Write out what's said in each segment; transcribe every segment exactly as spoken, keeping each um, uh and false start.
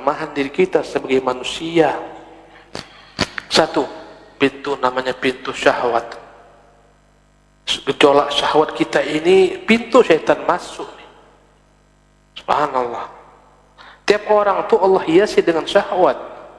kelemahan diri kita sebagai manusia. Satu, pintu namanya pintu syahwat. Gejolak syahwat kita ini pintu syaitan masuk. Subhanallah. Tiap orang tuh Allah hiasi dengan syahwat.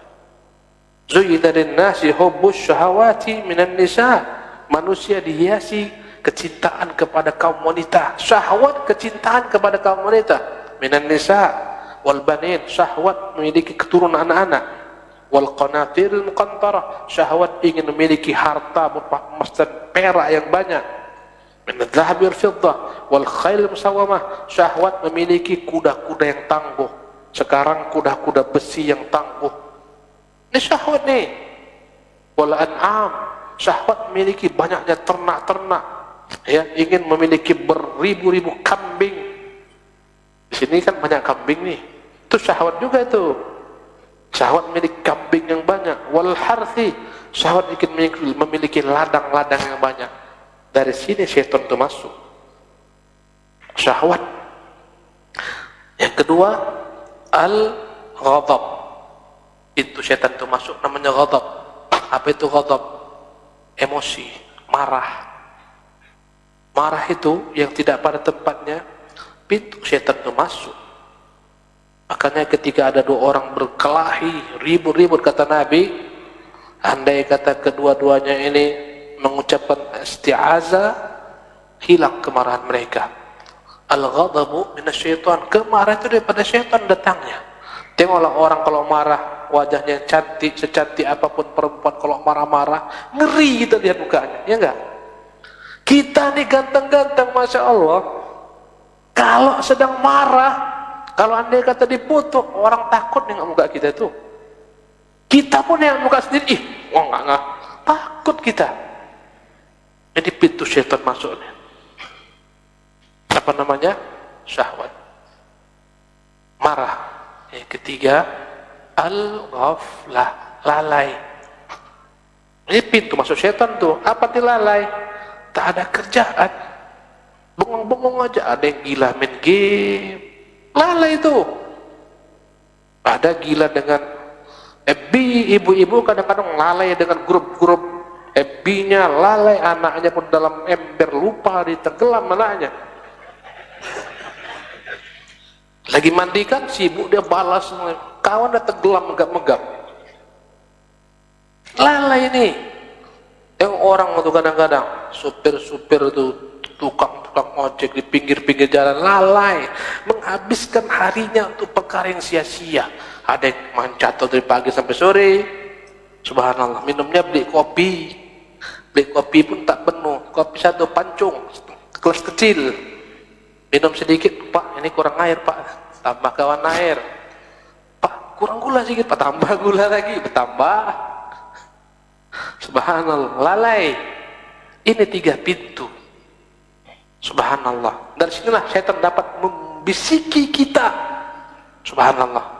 Zuyyina lin-nasi hubbus syahawati minan nisa. Manusia dihiasi kecintaan kepada kaum wanita. Syahwat kecintaan kepada kaum wanita. Minan nisa wal banin, syahwat memiliki keturunan anak-anak. Wal qanatiril muqantarah, syahwat ingin memiliki harta berupa emas dan perak yang banyak. Min adh-dhahabi wal fiddah wal khail musawwamah, syahwat memiliki kuda-kuda yang tangguh. Sekarang kuda-kuda besi yang tangguh. Ini syahwat nih. Wal an'am, syahwat memiliki banyaknya ternak-ternak. Ya, ingin memiliki beribu-ribu kambing. Di sini kan banyak kambing nih. Itu syahwat juga itu. Syahwat memiliki kambing yang banyak. Wal harthi, syahwat ingin memiliki ladang-ladang yang banyak. Dari sini syaitan itu masuk. Syahwat. Yang kedua, al-ghadab. Itu syaitan itu masuk, namanya ghadab. Apa itu ghadab? Emosi, marah. Marah itu yang tidak pada tempatnya, pintu syaitan itu masuk. Makanya ketika ada dua orang berkelahi, ribut-ribut, kata Nabi, andai kata kedua-duanya ini mengucapkan isti'azah, hilang kemarahan mereka. Al-ghadabu minasyaitan, kemarahan itu daripada syaitan datangnya. Tengoklah orang kalau marah, wajahnya cantik, secantik apapun perempuan, kalau marah-marah, ngeri kita lihat mukanya, ya enggak? Kita nih ganteng-ganteng, Masya Allah. Kalau sedang marah, kalau andai kata diputuk, orang takut dengan muka kita itu. Kita pun yang muka sendiri, ih, wah enggak, enggak. Takut kita. Jadi pintu syaitan masuknya. Apa namanya? Syahwat. Marah. Yang ketiga, al-ghaflah, lalai. Ini pintu masuk syaitan tuh. Apa itu lalai? Tak ada kerjaan. Bengong-bengong aja. Ada yang gila main game. Lalai itu. Ada gila dengan F B, ibu-ibu kadang-kadang lalai dengan grup-grup F B-nya, lalai anaknya pun dalam ember, lupa ditenggelam anaknya. Lagi mandi kan sibuk dia balas, kawan udah tenggelam megap-megap. Lalai ini. Yang orang itu kadang-kadang supir-supir itu, tukang-tukang ojek di pinggir-pinggir jalan, lalai, menghabiskan harinya untuk perkara yang sia-sia. Ada yang main catur dari pagi sampai sore, subhanallah. Minumnya beli kopi, beli kopi pun tak penuh, kopi satu pancung, kelas kecil. Minum sedikit, Pak, ini kurang air, Pak, tambah kawan air. Pak, kurang gula sedikit, Pak, tambah gula lagi, bertambah. Subhanallah, lalai. Ini tiga pintu. Subhanallah. Dari sinilah syaitan dapat membisiki kita. Subhanallah.